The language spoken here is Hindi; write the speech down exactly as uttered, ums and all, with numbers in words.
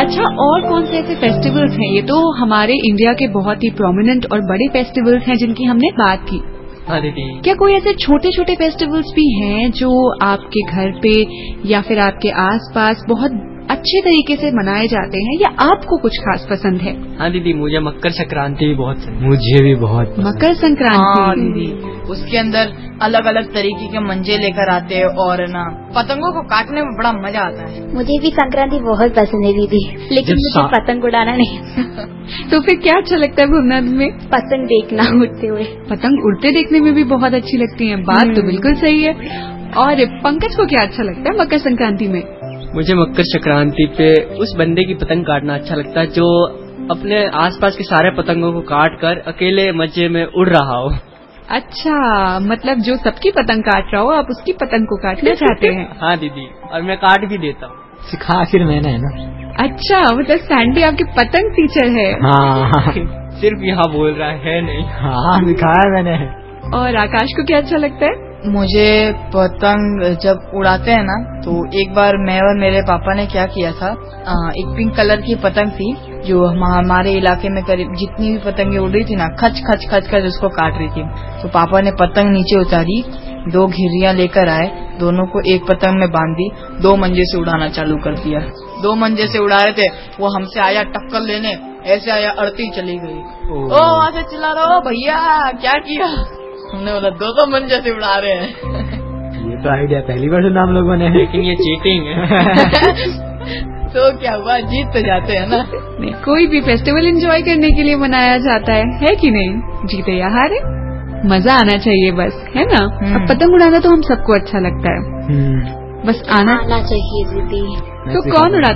अच्छा, और कौन से ऐसे फेस्टिवल्स हैं? ये तो हमारे इंडिया के बहुत ही प्रोमिनेंट और बड़े फेस्टिवल्स हैं जिनकी हमने बात की। हाँ दीदी। क्या कोई ऐसे छोटे छोटे फेस्टिवल्स भी हैं जो आपके घर पे या फिर आपके आसपास बहुत अच्छे तरीके से मनाए जाते हैं, या आपको कुछ खास पसंद है? हाँ दीदी, मुझे मकर संक्रांति भी बहुत पसंद। मुझे भी बहुत पसंद। मकर संक्रांति। हाँ दीदी, उसके अंदर अलग अलग तरीके के मंजे लेकर आते हैं और ना पतंगों को काटने में बड़ा मजा आता है। मुझे भी संक्रांति बहुत पसंद है दीदी, लेकिन मुझे पतंग उड़ाना नहीं। तो फिर क्या अच्छा लगता है भुवनाथ में? पतंग देखना उड़ते हुए। पतंग उड़ते देखने में भी बहुत अच्छी लगती है, बात तो बिल्कुल सही है। और पंकज को क्या अच्छा लगता है मकर संक्रांति में? मुझे मकर संक्रांति पे उस बंदे की पतंग काटना अच्छा लगता है जो अपने आसपास के सारे पतंगों को काट कर अकेले मजे में उड़ रहा हो। अच्छा, मतलब जो सबकी पतंग काट रहा हो आप उसकी पतंग को काटना चाहते हैं? हाँ दीदी, और मैं काट भी देता हूँ। सिखा फिर मैंने है ना। अच्छा, मतलब सैंडी आपके पतंग टीचर है? हाँ। सिर्फ यहाँ बोल रहा है नहीं। हाँ, सिखाया मैंने। और आकाश को क्या अच्छा लगता है? मुझे पतंग जब उड़ाते हैं ना, तो एक बार मैं और मेरे पापा ने क्या किया था, आ, एक पिंक कलर की पतंग थी जो हमारे इलाके में करीब जितनी भी पतंगे उड़ रही थी ना, खच खच खच खच उसको काट रही थी। तो पापा ने पतंग नीचे उतारी, दो घिरियां लेकर आए, दोनों को एक पतंग में बांध दी, दो मंजे से उड़ाना चालू कर दिया। दो मंजे से उड़ा रहे थे, वो हमसे आया टक्कर लेने, ऐसे आया अड़ती चली गई। ओ वहां से चिल्ला रहा हो, भैया क्या किया? हमने बोला दो दो मंजे से उड़ा रहे हैं। ये तो आइडिया पहली बार सुना हम लोगों ने, लेकिन ये चीटिंग है। तो क्या हुआ, जीत तो जाते हैं ना। नहीं, कोई भी फेस्टिवल एंजॉय करने के लिए मनाया जाता है, है कि नहीं? जीते या हारे, मजा आना चाहिए बस, है ना? अब पतंग उड़ाना तो हम सबको अच्छा लगता है, बस आना आना चाहिए दीदी। तो कौन उड़ाता